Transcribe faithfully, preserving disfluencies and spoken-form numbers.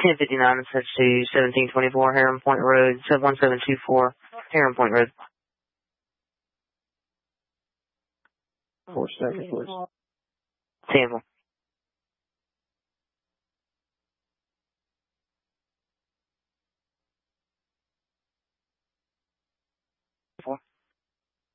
ten fifty-nine, set to seventeen twenty-four, Heron Point Road, sub one seven two four, Heron Point Road. Four seconds, please. Sample.